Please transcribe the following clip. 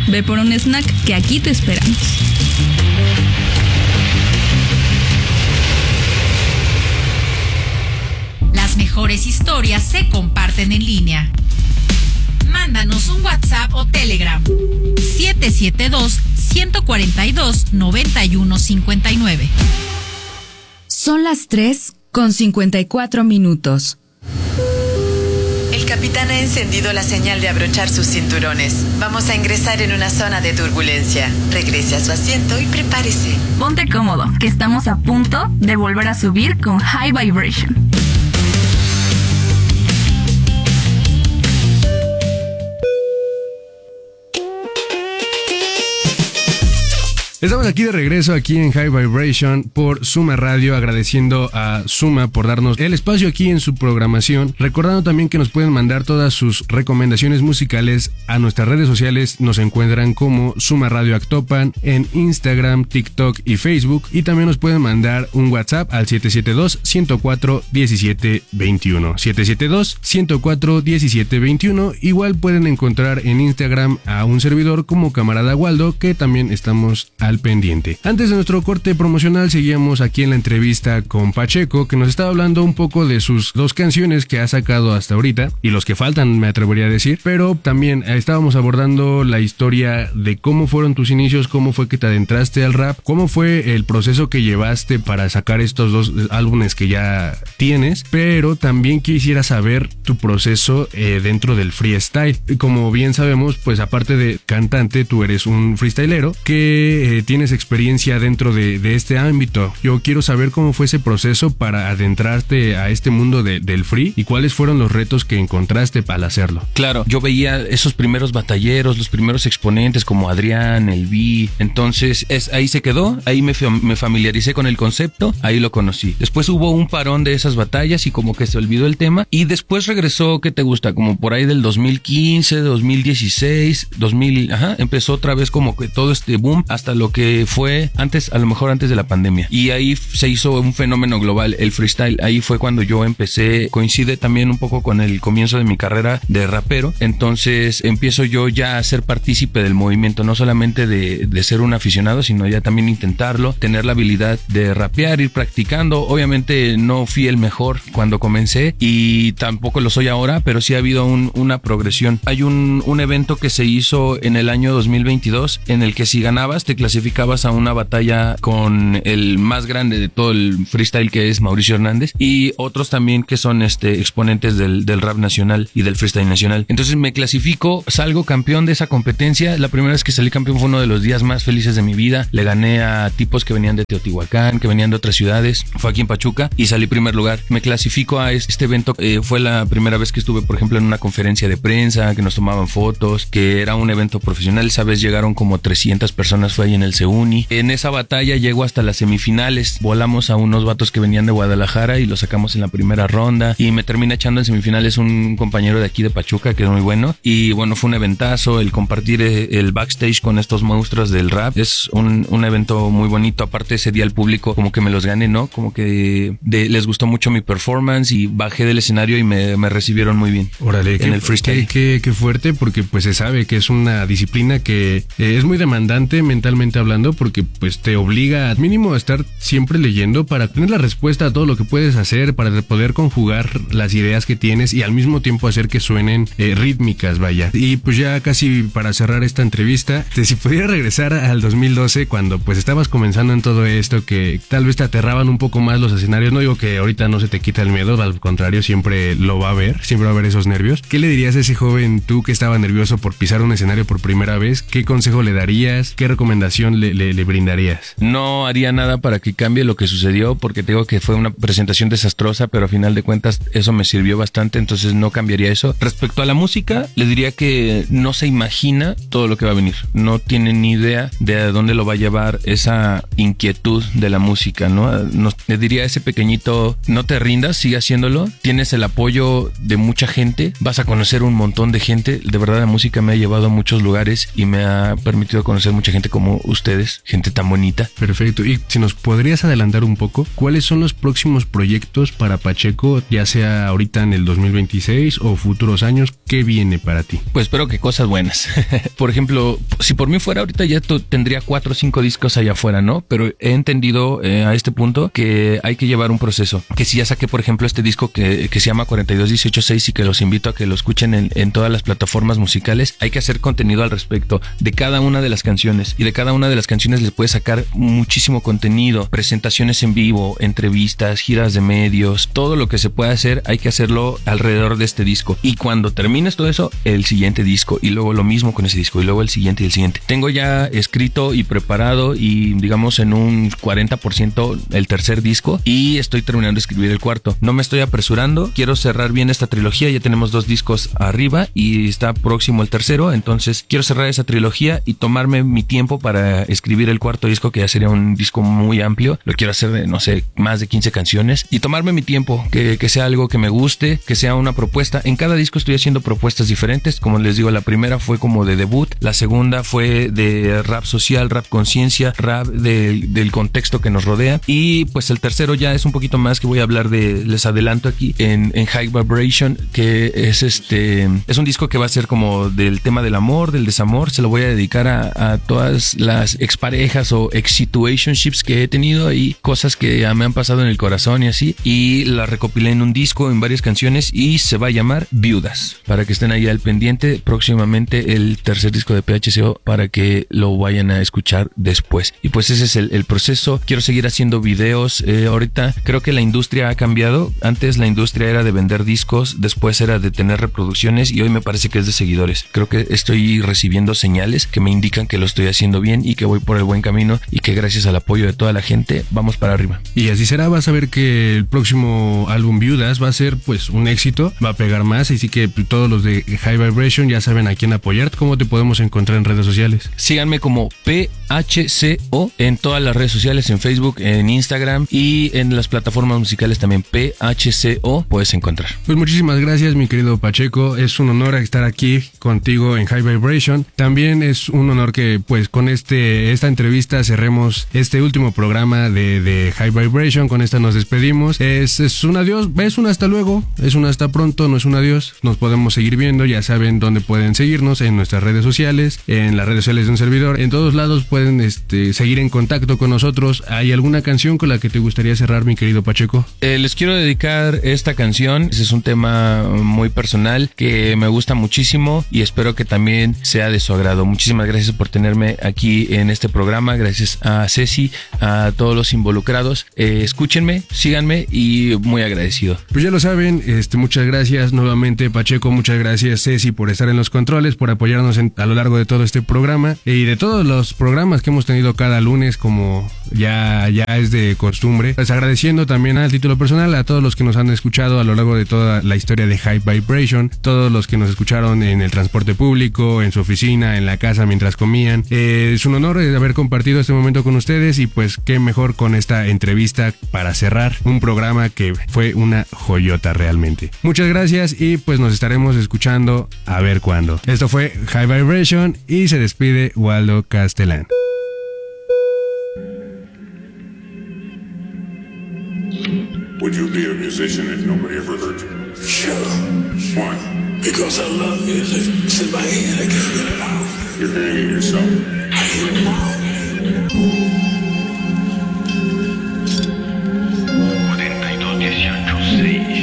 Ve por un snack que aquí te esperamos. Las mejores historias se comparten en línea. Mándanos un WhatsApp o Telegram. 772-142-9159. Son las 3:54. El capitán ha encendido la señal de abrochar sus cinturones. Vamos a ingresar en una zona de turbulencia. Regrese a su asiento y prepárese. Ponte cómodo, que estamos a punto de volver a subir con High Vibration. Estamos aquí de regreso aquí en High Vibration por Suma Radio, agradeciendo a Suma por darnos el espacio aquí en su programación, recordando también que nos pueden mandar todas sus recomendaciones musicales a nuestras redes sociales. Nos encuentran como Suma Radio Actopan en Instagram, TikTok y Facebook, y también nos pueden mandar un WhatsApp al 772-104-1721 772-104-1721. Igual pueden encontrar en Instagram a un servidor como Camarada Waldo, que también estamos al pendiente. Antes de nuestro corte promocional, seguíamos aquí en la entrevista con Pacheco, que nos estaba hablando un poco de sus 2 canciones que ha sacado hasta ahorita, y los que faltan, me atrevería a decir, pero también estábamos abordando la historia de cómo fueron tus inicios, cómo fue que te adentraste al rap, cómo fue el proceso que llevaste para sacar estos 2 álbumes que ya tienes, pero también quisiera saber tu proceso dentro del freestyle. Como bien sabemos, pues aparte de cantante, tú eres un freestylero que tienes experiencia dentro de este ámbito. Yo quiero saber cómo fue ese proceso para adentrarte a este mundo del free y cuáles fueron los retos que encontraste al hacerlo. Claro, yo veía esos primeros batalleros, los primeros exponentes como Adrián, el B, entonces ahí se quedó, ahí me familiaricé con el concepto, ahí lo conocí. Después hubo un parón de esas batallas y como que se olvidó el tema, y después regresó, ¿qué te gusta? Como por ahí del 2015, 2016, empezó otra vez como que todo este boom hasta lo que fue antes, a lo mejor antes de la pandemia, y ahí se hizo un fenómeno global, el freestyle. Ahí fue cuando yo empecé, coincide también un poco con el comienzo de mi carrera de rapero, entonces empiezo yo ya a ser partícipe del movimiento, no solamente de ser un aficionado, sino ya también intentarlo, tener la habilidad de rapear, ir practicando. Obviamente no fui el mejor cuando comencé y tampoco lo soy ahora, pero sí ha habido una progresión. Hay un evento que se hizo en el año 2022 en el que si ganabas te clasificabas a una batalla con el más grande de todo el freestyle, que es Mauricio Hernández, y otros también que son exponentes del rap nacional y del freestyle nacional. Entonces me clasifico, salgo campeón de esa competencia. La primera vez que salí campeón fue uno de los días más felices de mi vida. Le gané a tipos que venían de Teotihuacán, que venían de otras ciudades. Fue aquí en Pachuca y salí primer lugar. Me clasifico a este evento. Fue la primera vez que estuve, por ejemplo, en una conferencia de prensa, que nos tomaban fotos, que era un evento profesional. Esa vez llegaron como 300 personas, fue ahí en el CEUNI. En esa batalla llego hasta las semifinales. Volamos a unos vatos que venían de Guadalajara y los sacamos en la primera ronda, y me termina echando en semifinales un compañero de aquí de Pachuca que es muy bueno. Y bueno, fue un eventazo el compartir el backstage con estos monstruos del rap. Es un evento muy bonito. Aparte, ese día el público como que me los gané, ¿no? Como que les gustó mucho mi performance y bajé del escenario y me recibieron muy bien. Órale, en el freestyle. Qué fuerte, porque pues se sabe que es una disciplina que es muy demandante mentalmente hablando, porque pues te obliga mínimo a estar siempre leyendo para tener la respuesta a todo lo que puedes hacer, para poder conjugar las ideas que tienes y al mismo tiempo hacer que suenen rítmicas, vaya. Y pues ya casi para cerrar esta entrevista, si pudiera regresar al 2012, cuando pues estabas comenzando en todo esto, que tal vez te aterraban un poco más los escenarios. No digo que ahorita no se te quita el miedo, al contrario, siempre lo va a haber, siempre va a haber esos nervios. ¿Qué le dirías a ese joven tú que estaba nervioso por pisar un escenario por primera vez? ¿Qué consejo le darías? ¿Qué recomendación le brindarías? No haría nada para que cambie lo que sucedió, porque te digo que fue una presentación desastrosa, pero a final de cuentas eso me sirvió bastante, entonces no cambiaría eso. Respecto a la música, le diría que no se imagina todo lo que va a venir, no tiene ni idea de a dónde lo va a llevar esa inquietud de la música, ¿no? Le diría a ese pequeñito, no te rindas, sigue haciéndolo, tienes el apoyo de mucha gente, vas a conocer un montón de gente. De verdad, la música me ha llevado a muchos lugares y me ha permitido conocer mucha gente como ustedes, gente tan bonita. Perfecto. Y si nos podrías adelantar un poco, ¿cuáles son los próximos proyectos para Pacheco, ya sea ahorita en el 2026 o futuros años? ¿Qué viene para ti? Pues espero que cosas buenas. Por ejemplo, si por mí fuera ahorita ya tendría 4 o 5 discos allá afuera, ¿no? Pero he entendido a este punto que hay que llevar un proceso. Que si ya saqué, por ejemplo, este disco que se llama 42186 y que los invito a que lo escuchen en todas las plataformas musicales, hay que hacer contenido al respecto de cada una de las canciones. Y de cada una de las canciones les puedes sacar muchísimo contenido, presentaciones en vivo, entrevistas, giras de medios, todo lo que se pueda hacer, hay que hacerlo alrededor de este disco. Y cuando termines todo eso, el siguiente disco, y luego lo mismo con ese disco, y luego el siguiente y el siguiente. Tengo ya escrito y preparado y digamos en un 40% el tercer disco, y estoy terminando de escribir el cuarto. No me estoy apresurando, quiero cerrar bien esta trilogía, ya tenemos 2 discos arriba y está próximo el tercero, entonces quiero cerrar esa trilogía y tomarme mi tiempo para escribir el cuarto disco, que ya sería un disco muy amplio. Lo quiero hacer de, no sé, más de 15 canciones, y tomarme mi tiempo, que sea algo que me guste, que sea una propuesta. En cada disco estoy haciendo propuestas diferentes. Como les digo, la primera fue como de debut, la segunda fue de rap social, rap conciencia, rap del contexto que nos rodea, y pues el tercero ya es un poquito más, que voy a hablar de, les adelanto aquí, en High Vibration, que es un disco que va a ser como del tema del amor, del desamor. Se lo voy a dedicar a todas las exparejas o ex-situationships que he tenido y cosas que me han pasado en el corazón y así, y la recopilé en un disco, en varias canciones, y se va a llamar Viudas, para que estén ahí al pendiente. Próximamente el tercer disco de PHCO, para que lo vayan a escuchar después. Y pues ese es el proceso. Quiero seguir haciendo videos. Ahorita creo que la industria ha cambiado. Antes la industria era de vender discos, después era de tener reproducciones, y hoy me parece que es de seguidores. Creo que estoy recibiendo señales que me indican que lo estoy haciendo bien y que voy por el buen camino, y que gracias al apoyo de toda la gente vamos para arriba. Y así será. Vas a ver que el próximo álbum Viudas va a ser pues un éxito, va a pegar más, así que todos los de High Vibration ya saben a quién apoyar. ¿Cómo te podemos encontrar en redes sociales? Síganme como PHCO en todas las redes sociales, en Facebook, en Instagram, y en las plataformas musicales también. PHCO puedes encontrar. Pues muchísimas gracias, mi querido Pacheco. Es un honor estar aquí contigo en High Vibration. También es un honor que pues con esta entrevista cerremos este último programa de High Vibration. Con esta nos despedimos. Es un adiós, es un hasta luego, es un hasta pronto, no es un adiós. Nos podemos seguir viendo, ya saben dónde pueden seguirnos, en nuestras redes sociales, en las redes sociales de un servidor, en todos lados pueden seguir en contacto con nosotros. ¿Hay alguna canción con la que te gustaría cerrar, mi querido Pacheco? Les quiero dedicar esta canción. Ese es un tema muy personal que me gusta muchísimo, y espero que también sea de su agrado. Muchísimas gracias por tenerme aquí en este programa. Gracias a Ceci, a todos los involucrados. Escúchenme, síganme, y muy agradecido. Pues ya lo saben, muchas gracias nuevamente, Pacheco. Muchas gracias, Ceci, por estar en los controles, por apoyarnos a lo largo de todo este programa y de todos los programas que hemos tenido cada lunes, como ya es de costumbre. Pues agradeciendo también al título personal a todos los que nos han escuchado a lo largo de toda la historia de High Vibration, todos los que nos escucharon en el transporte público, en su oficina, en la casa mientras comían. Es un honor haber compartido este momento con ustedes, y pues qué mejor con esta entrevista para cerrar un programa que fue una joyota realmente. Muchas gracias, y pues nos estaremos escuchando a ver cuándo. Esto fue High Vibration, y se despide Waldo Castellán. Would you be a musician if nobody ever heard you? Sure. Why? Because I love music. It's in my head. I can't get it out. You're hearing it yourself. I hear it now.